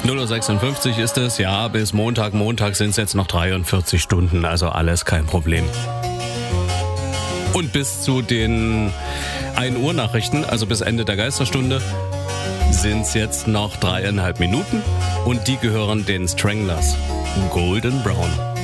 0:56 Uhr ist es, ja, bis Montag. Montag sind es jetzt noch 43 Stunden, also alles kein Problem. Und bis zu den 1 Uhr Nachrichten, also bis Ende der Geisterstunde, sind es jetzt noch 3,5 Minuten und die gehören den Stranglers. Golden Brown.